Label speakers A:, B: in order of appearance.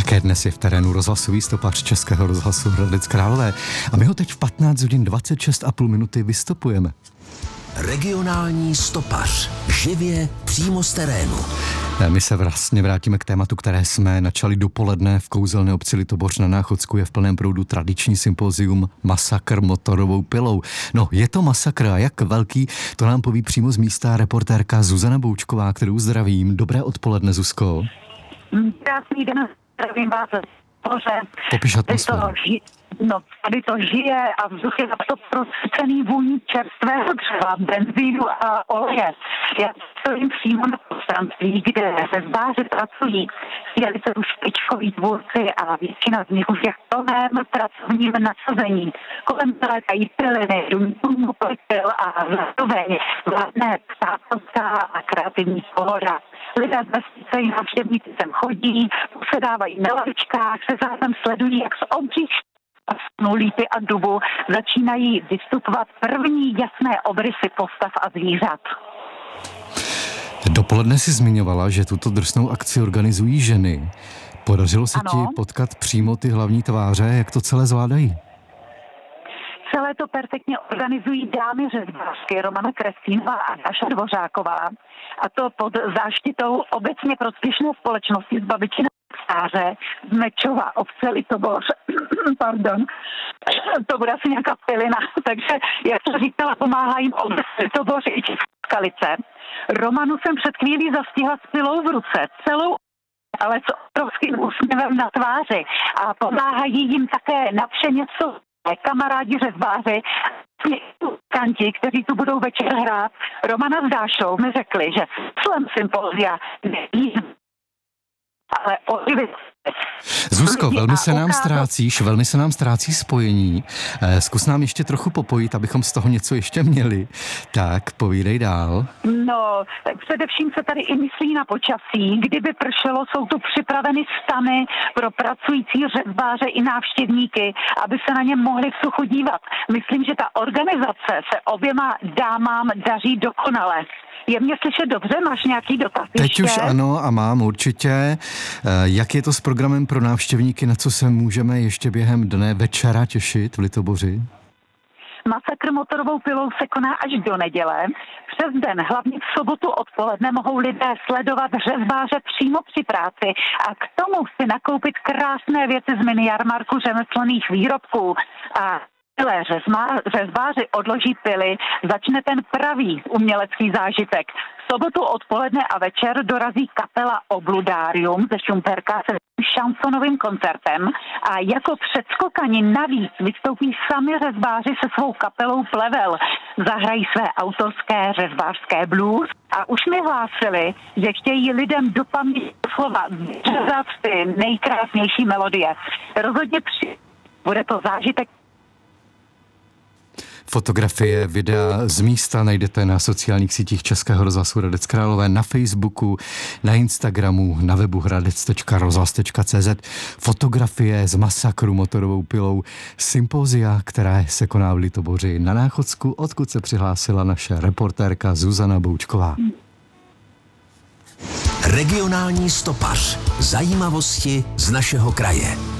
A: Také dnes je v terénu rozhlasový stopař Českého rozhlasu Hradec Králové a my ho teď v 15 hodin 26,5 minuty vystopujeme.
B: Regionální stopař. Živě přímo z terénu.
A: My se vlastně vrátíme k tématu, které jsme načali dopoledne v kouzelné obci Litoboř na Náchodsku. Je v plném proudu tradiční sympozium Masakr motorovou pilou. No, je to masakr a jak velký, to nám poví přímo z místa reportérka Zuzana Boučková, kterou zdravím. Dobré odpoledne, Zuzko.
C: Krásný den, zdravím vás.
A: Popiš atmosféru.
C: Tady to žije a vzduch je to prosvícený vůní čerstvého dřeva, benzínu a oleje. Já stojím přímo na prostranství, kde řezbáři pracují. Jeli se tu špičkoví tvůrci a většina z nich už je v plném pracovním nasazení. Kolem létají piliny, dům pil a zároveň vládne přátelská a kreativní pohoda. Lidé z vesnice i návštěvníci sem chodí, usedávají na lavičkách, se zájem sledují, jak z obřích lípy a dubu začínají vystupovat první jasné obrysy postav a zvířat.
A: Dopoledne si zmiňovala, že tuto drsnou akci organizují ženy. Podařilo se ti potkat přímo ty hlavní tváře, jak to celé zvládají?
C: Celé to perfektně organizují dámy řezbářky Romana Krestínová a Daša Dvořáková, a to pod záštitou obecně prospěšné společnosti z Babičina Stáře, z Mečova, obce Litoboř. Pardon, to bude asi nějaká pilina, takže jak to říkala, pomáhá jim obec Litoboř i Skalice. Romanu jsem před chvílí zastihla s pilou v ruce, celou, ale s obrovským úsměvem na tváři, a pomáhají jim také nadšeně kamarádi řezbáři, kanti, kteří tu budou večer hrát. Romana s Dášou mi řekli, že cílem sympózia není, ale oživit.
A: Zuzko, velmi se nám ztrácí spojení. Zkus nám ještě trochu popojit, abychom z toho něco ještě měli. Tak, povídej dál.
C: No, především se tady i myslí na počasí. Kdyby pršelo, jsou tu připraveny stany pro pracující řezbáře i návštěvníky, aby se na ně mohli v suchu dívat. Myslím, že ta organizace se oběma dámám daří dokonale. Je mě slyšet dobře? Máš nějaký dotaz ještě?
A: Teď už ano a mám určitě. Jak je to s programem pro návštěvníky, na co se můžeme ještě během dne večera těšit v Litoboři?
C: Masakr motorovou pilou se koná až do neděle. Přes den, hlavně v sobotu odpoledne, mohou lidé sledovat řezbáře přímo při práci a k tomu si nakoupit krásné věci z minijarmarku řemeslných výrobků. A řezbáři odloží pily, začne ten pravý umělecký zážitek. V sobotu odpoledne a večer dorazí kapela Obludárium ze Šumperka se šansonovým koncertem a jako předskokani navíc vystoupí sami řezbáři se svou kapelou Plevel. Zahrají své autorské řezbářské blues a už mi hlásili, že chtějí lidem do paměti slova vyřezat ty nejkrásnější melodie. Rozhodně bude to zážitek.
A: Fotografie, videa z místa najdete na sociálních sítích Českého rozhlasu Hradec Králové, na Facebooku, na Instagramu, na webu hradec.rozhlas.cz. Fotografie z masakru motorovou pilou sympózia, které se koná v Litoboři na Náchodsku, odkud se přihlásila naše reportérka Zuzana Boučková.
B: Regionální stopař. Zajímavosti z našeho kraje.